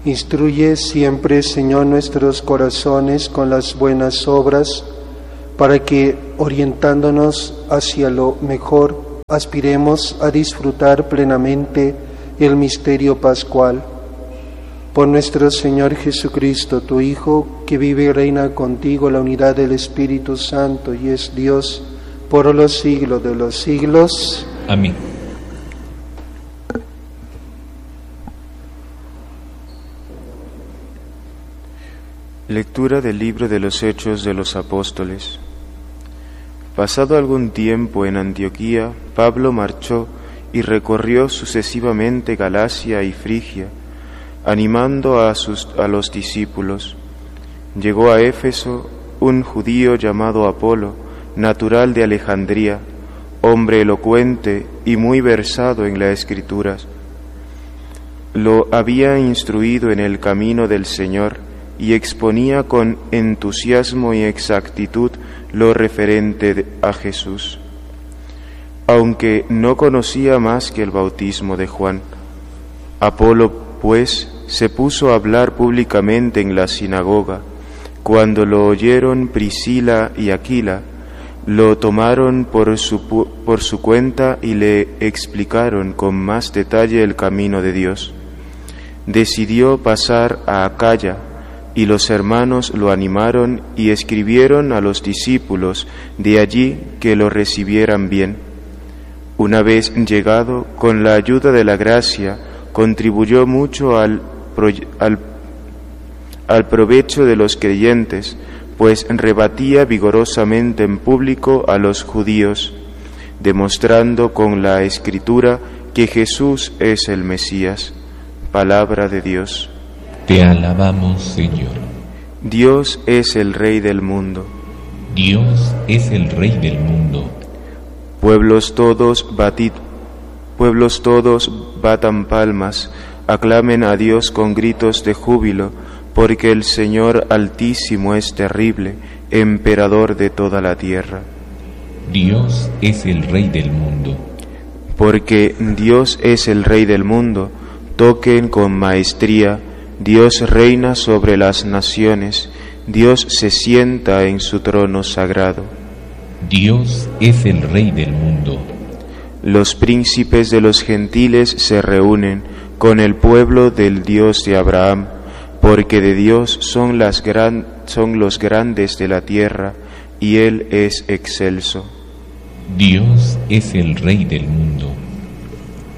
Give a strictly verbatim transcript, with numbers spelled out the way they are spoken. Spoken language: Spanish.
Instruye siempre, Señor, nuestros corazones con las buenas obras, para que, orientándonos hacia lo mejor, aspiremos a disfrutar plenamente el misterio pascual. Por nuestro Señor Jesucristo, tu Hijo, que vive y reina contigo en la unidad del Espíritu Santo y es Dios por los siglos de los siglos. Amén. Lectura del libro de los Hechos de los Apóstoles. Pasado algún tiempo en Antioquía, Pablo marchó y recorrió sucesivamente Galacia y Frigia, animando a, sus, a los discípulos. Llegó a Éfeso un judío llamado Apolo, natural de Alejandría, hombre elocuente y muy versado en las Escrituras. Lo había instruido en el camino del Señor y exponía con entusiasmo y exactitud lo referente a Jesús, aunque no conocía más que el bautismo de Juan. Apolo, pues, se puso a hablar públicamente en la sinagoga. Cuando lo oyeron Priscila y Aquila, lo tomaron por su, por su cuenta y le explicaron con más detalle el camino de Dios. Decidió pasar a Acaya, y los hermanos lo animaron y escribieron a los discípulos de allí que lo recibieran bien. Una vez llegado, con la ayuda de la gracia, contribuyó mucho al, al, al provecho de los creyentes, pues rebatía vigorosamente en público a los judíos, demostrando con la Escritura que Jesús es el Mesías. Palabra de Dios. Te alabamos, Señor. Dios es el Rey del mundo. Dios es el Rey del mundo. Pueblos todos, batid, pueblos todos batan palmas, aclamen a Dios con gritos de júbilo, porque el Señor Altísimo es terrible, emperador de toda la tierra. Dios es el Rey del mundo. Porque Dios es el Rey del mundo, toquen con maestría. Dios reina sobre las naciones, Dios se sienta en su trono sagrado. Dios es el Rey del mundo. Los príncipes de los gentiles se reúnen con el pueblo del Dios de Abraham, porque de Dios son, las gran, son los grandes de la tierra, y Él es excelso. Dios es el Rey del mundo.